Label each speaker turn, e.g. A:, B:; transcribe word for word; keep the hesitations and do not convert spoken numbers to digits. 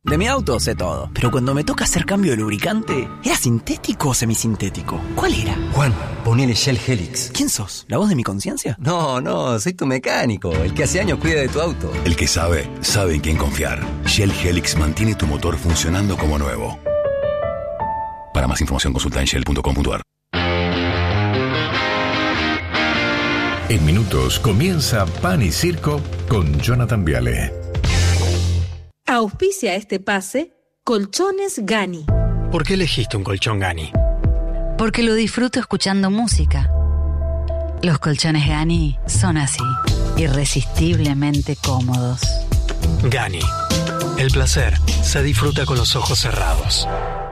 A: De mi auto sé todo, pero cuando me toca hacer cambio de lubricante, ¿era sintético o semisintético? ¿Cuál era?
B: Juan, ponele Shell Helix.
A: ¿Quién sos? ¿La voz de mi conciencia?
B: No, no, soy tu mecánico, el que hace años cuida de tu auto.
C: El que sabe, sabe en quién confiar. Shell Helix mantiene tu motor funcionando como nuevo. Para más información consulta en shell punto com punto a r.
D: En minutos comienza Pan y Circo con Jonathan Viale.
E: Auspicia este pase Colchones Gani.
F: ¿Por qué elegiste un colchón Gani?
G: Porque lo disfruto escuchando música. Los colchones Gani son así, irresistiblemente cómodos.
F: Gani. El placer se disfruta con los ojos cerrados.